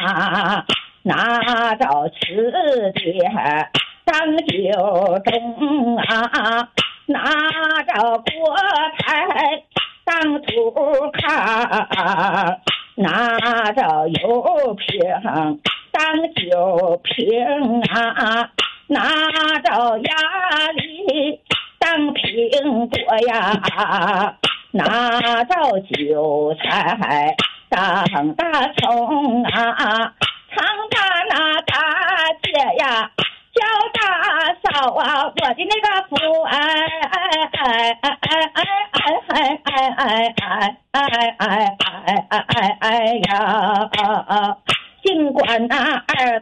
啊，拿着瓷碟当酒盅啊，拿着锅台当土炕，拿着油瓶当酒瓶啊，拿着鸭梨当苹果呀，拿着韭菜当大葱啊，常把那大姐呀叫大嫂啊，我的那个福呀，尽管那二